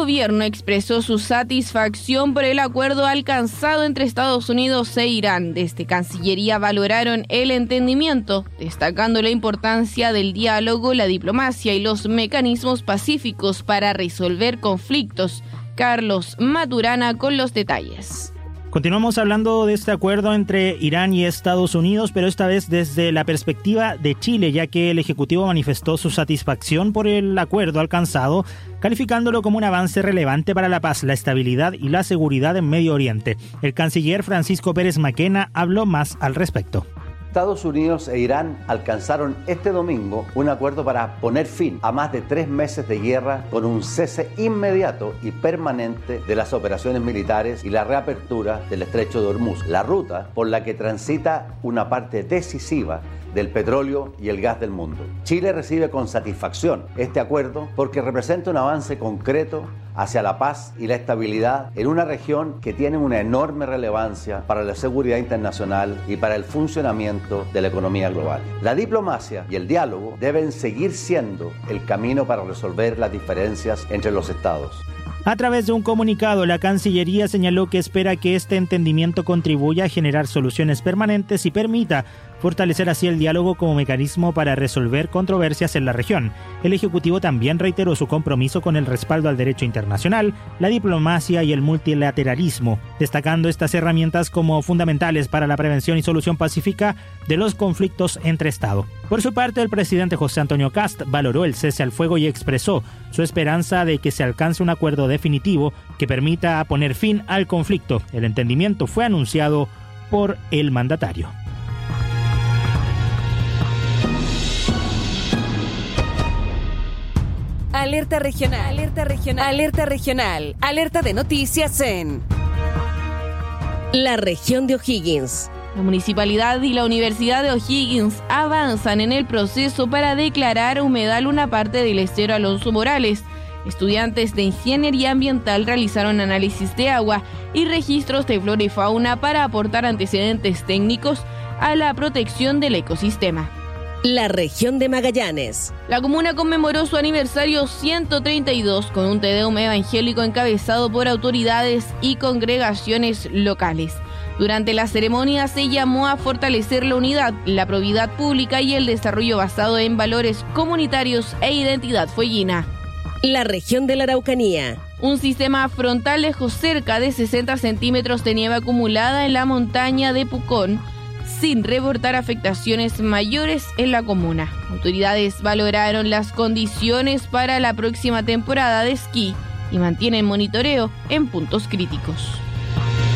gobierno expresó su satisfacción por el acuerdo alcanzado entre Estados Unidos e Irán. Desde Cancillería valoraron el entendimiento, destacando la importancia del diálogo, la diplomacia y los mecanismos pacíficos para resolver conflictos. Carlos Maturana con los detalles. Continuamos hablando de este acuerdo entre Irán y Estados Unidos, pero esta vez desde la perspectiva de Chile, ya que el Ejecutivo manifestó su satisfacción por el acuerdo alcanzado, calificándolo como un avance relevante para la paz, la estabilidad y la seguridad en Medio Oriente. El canciller Francisco Pérez Maquena habló más al respecto. Estados Unidos e Irán alcanzaron este domingo un acuerdo para poner fin a más de 3 meses de guerra con un cese inmediato y permanente de las operaciones militares y la reapertura del estrecho de Hormuz, la ruta por la que transita una parte decisiva del petróleo y el gas del mundo. Chile recibe con satisfacción este acuerdo porque representa un avance concreto hacia la paz y la estabilidad en una región que tiene una enorme relevancia para la seguridad internacional y para el funcionamiento de la economía global. La diplomacia y el diálogo deben seguir siendo el camino para resolver las diferencias entre los estados. A través de un comunicado, la Cancillería señaló que espera que este entendimiento contribuya a generar soluciones permanentes y permita fortalecer así el diálogo como mecanismo para resolver controversias en la región. El Ejecutivo también reiteró su compromiso con el respaldo al derecho internacional, la diplomacia y el multilateralismo, destacando estas herramientas como fundamentales para la prevención y solución pacífica de los conflictos entre Estados. Por su parte, el presidente José Antonio Kast valoró el cese al fuego y expresó su esperanza de que se alcance un acuerdo definitivo que permita poner fin al conflicto. El entendimiento fue anunciado por el mandatario. Alerta regional, alerta regional, alerta regional, alerta de noticias en la región de O'Higgins. La municipalidad y la Universidad de O'Higgins avanzan en el proceso para declarar humedal una parte del estero Alonso Morales. Estudiantes de Ingeniería Ambiental realizaron análisis de agua y registros de flora y fauna para aportar antecedentes técnicos a la protección del ecosistema. La región de Magallanes. La comuna conmemoró su aniversario 132 con un Te Deum evangélico encabezado por autoridades y congregaciones locales. Durante la ceremonia se llamó a fortalecer la unidad, la probidad pública y el desarrollo basado en valores comunitarios e identidad fueguina. La región de la Araucanía. Un sistema frontal dejó cerca de 60 centímetros de nieve acumulada en la montaña de Pucón, sin reportar afectaciones mayores en la comuna. Autoridades valoraron las condiciones para la próxima temporada de esquí y mantienen monitoreo en puntos críticos.